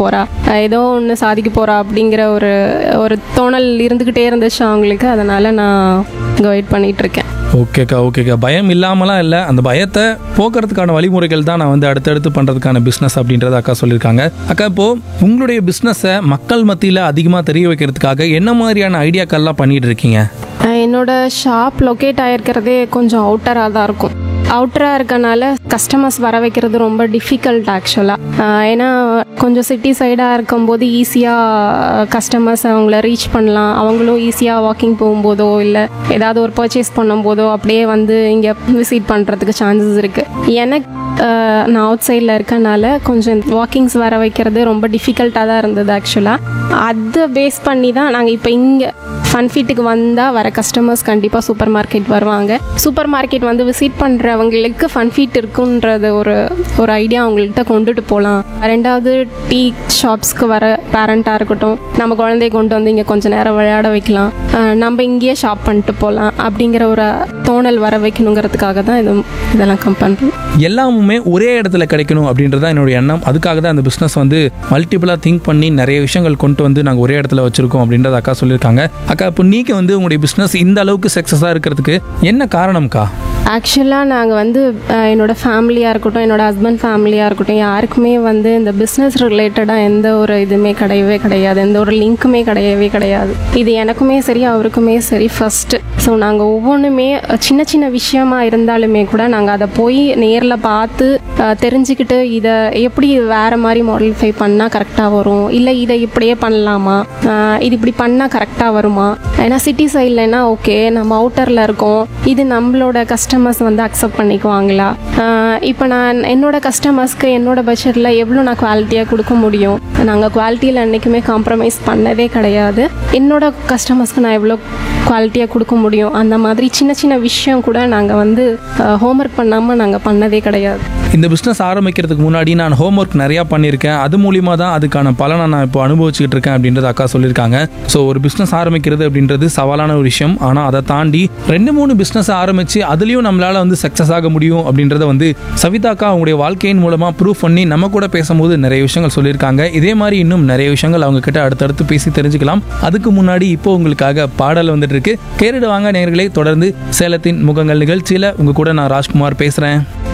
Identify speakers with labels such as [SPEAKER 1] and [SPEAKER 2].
[SPEAKER 1] போகிறா, ஏதோ ஒன்று சாதிக்க போகிறா அப்படிங்கிற ஒரு தோணல் இருந்துக்கிட்டே இருந்துச்சு அவங்களுக்கு. அதனால் நான் கைட் பண்ணிகிட்ருக்கேன்.
[SPEAKER 2] ஓகேக்கா. பயம் இல்லாமலாம் இல்லை, அந்த பயத்தை போக்குறதுக்கான வழிமுறைகள் தான் நான் வந்து அடுத்தடுத்து பண்ணுறதுக்கான பிஸ்னஸ் அப்படின்றத அக்கா சொல்லியிருக்காங்க. அக்கா, இப்போது உங்களுடைய பிஸ்னஸை மக்கள் மத்தியில் அதிகமாக தெரிய வைக்கிறதுக்காக என்ன மாதிரியான ஐடியாக்கள்லாம் பண்ணிகிட்டு இருக்கீங்க?
[SPEAKER 1] என்னோட ஷாப் லொக்கேட் ஆகிருக்கிறதே கொஞ்சம் அவுட்டராக தான் இருக்கும். அவுட்டராக இருக்கனால கஸ்டமர்ஸ் வர வைக்கிறது ரொம்ப டிஃபிகல்ட் ஆக்சுவலாக. ஏன்னா கொஞ்சம் சிட்டி சைடாக இருக்கும்போது ஈஸியாக கஸ்டமர்ஸ் அவங்கள ரீச் பண்ணலாம். அவங்களும் ஈஸியாக வாக்கிங் போகும்போதோ இல்லை ஏதாவது ஒரு பர்ச்சேஸ் பண்ணும்போதோ அப்படியே வந்து இங்கே விசிட் பண்ணுறதுக்கு சான்சஸ் இருக்குது. எனக்கு நான் அவுட் சைடில் இருக்கனால கொஞ்சம் வாக்கிங்ஸ் வர வைக்கிறது ரொம்ப டிஃபிகல்ட்டாக தான் இருந்தது ஆக்சுவலாக. அதை பேஸ் பண்ணி தான் நாங்கள் இப்போ இங்கே ஃபன்ஃபிட்டுக்கு வந்தால் வர கஸ்டமர்ஸ் கண்டிப்பாக சூப்பர் மார்க்கெட் வருவாங்க. சூப்பர் மார்க்கெட் வந்து விசிட் பண்ணுறவங்களுக்கு ஃபன்ஃபிட் இருக்குன்றது ஒரு ஐடியா அவங்கள்ட்ட கொண்டுட்டு போகலாம். ரெண்டாவது டீ ஷாப்ஸ்க்கு வர பேரண்ட்டாக இருக்கட்டும், நம்ம குழந்தைய கொண்டு வந்து இங்கே கொஞ்சம் நேரம் விளையாட வைக்கலாம், நம்ம இங்கேயே ஷாப் பண்ணிட்டு போகலாம் அப்படிங்கிற ஒரு தோணல் வர வைக்கணுங்கிறதுக்காக தான் இதெல்லாம் பண்ணுறோம்.
[SPEAKER 2] எல்லாமுமே ஒரே இடத்துல கிடைக்கணும் அப்படின்றது தான் என்னுடைய எண்ணம். அதுக்காக தான் அந்த பிஸ்னஸ் வந்து மல்டிபிளாக திங்க் பண்ணி நிறைய விஷயங்கள் கொண்டு வந்து நாங்கள் ஒரே இடத்துல வச்சுருக்கோம் அப்படின்றத அக்கா சொல்லியிருக்காங்க. அக்கா, இப்போ நீங்கள் வந்து உங்களுடைய பிஸ்னஸ் இந்த அளவுக்கு சக்ஸஸாக இருக்கிறதுக்கு என்ன காரணம்க்கா?
[SPEAKER 1] ஆக்சுவலாக நாங்கள் வந்து என்னோடய ஃபேமிலியாக இருக்கட்டும், என்னோடய ஹஸ்பண்ட் ஃபேமிலியாக இருக்கட்டும், யாருக்குமே வந்து இந்த பிஸ்னஸ் ரிலேட்டடாக எந்த ஒரு இதுவுமே கிடையவே கிடையாது, எந்த ஒரு லிங்க்குமே கிடையவே கிடையாது. இது எனக்குமே சரி அவருக்குமே சரி ஃபஸ்ட்டு. ஸோ நாங்கள் ஒவ்வொன்றுமே சின்ன சின்ன விஷயமா இருந்தாலுமே கூட நாங்கள் அதை போய் நேரில் பார்த்து தெரிஞ்சுக்கிட்டு இதை எப்படி வேறு மாதிரி மாடிஃபை பண்ணால் கரெக்டாக வரும், இல்லை இதை இப்படியே பண்ணலாமா, இது இப்படி பண்ணால் கரெக்டாக வருமா. ஏன்னா சிட்டி சைட்லன்னா ஓகே நம்ம அவுட்டரில் இருக்கோம், இது நம்மளோட கஸ்டமர்ஸ் வந்து அக்செப்ட் பண்ணிக்குவாங்களா, இப்போ நான் என்னோட கஸ்டமர்ஸ்க்கு என்னோட பட்ஜெட்டில் எவ்வளோ நான் குவாலிட்டியாக கொடுக்க முடியும். நாங்கள் குவாலிட்டியில் என்றைக்குமே காம்ப்ரமைஸ் பண்ணதே கிடையாது. என்னோட கஸ்டமர்ஸ்க்கு நான் எவ்வளோ குவாலிட்டியாக கொடுக்க முடியும், அந்த மாதிரி சின்ன சின்ன விஷயம் கூட நாங்கள் வந்து ஹோம்ஒர்க் பண்ணாமல் நாங்கள் பண்ணதே கிடையாது.
[SPEAKER 2] இந்த பிஸ்னஸ் ஆரம்பிக்கிறதுக்கு முன்னாடி நான் ஹோம்ஒர்க் நிறையா பண்ணியிருக்கேன், அது மூலிமா தான் அதுக்கான பலனை நான் இப்போ அனுபவிச்சுக்கிட்டு இருக்கேன் அப்படின்றது அக்கா சொல்லியிருக்காங்க. ஸோ ஒரு பிஸ்னஸ் ஆரம்பிக்கிறது அப்படின்றது சவாலான ஒரு விஷயம். ஆனால் அதை தாண்டி 2-3 பிஸ்னஸ் ஆரம்பித்து அதுலேயும் நம்மளால் வந்து சக்ஸஸ் ஆக முடியும் அப்படின்றத வந்து சவிதாக்கா அவங்களுடைய வாழ்க்கையின் மூலமாக ப்ரூவ் பண்ணி நம்ம கூட பேசும்போது நிறைய விஷயங்கள் சொல்லியிருக்காங்க. இதே மாதிரி இன்னும் நிறைய விஷயங்கள் அவங்க கிட்ட அடுத்தடுத்து பேசி தெரிஞ்சுக்கலாம். அதுக்கு முன்னாடி இப்போ உங்களுக்காக பாடல் வந்துட்டு இருக்கு, கேட்டுட்டு வாங்க நேயர்களே. தொடர்ந்து சேலத்தின் முகங்கள் நிகழ்ச்சியில் உங்க கூட நான் ராஜ்குமார் பேசுகிறேன்.